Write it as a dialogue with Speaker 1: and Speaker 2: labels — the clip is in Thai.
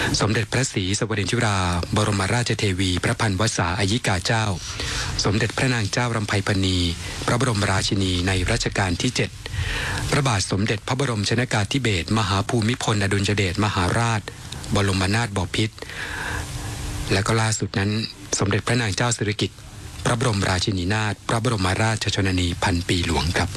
Speaker 1: สมเด็จพระศรีสวรินทราบรมราชเทวีพระพันวษาอัยิกาเจ้าสมเด็จพระนางเจ้ารำไพพรรณีพระบรมราชินีในรัชกาลที่7พระบาทสมเด็จพระบรมชนกาธิเบศรมหาภูมิพลอดุลยเดชมหาราชบรมนาถบพิตรและก็ล่าสุดนั้นสมเด็จพระนางเจ้าสิริกิติ์พระบรมราชินีนาถพระบรมราชชนนีพันปีหลวงครับ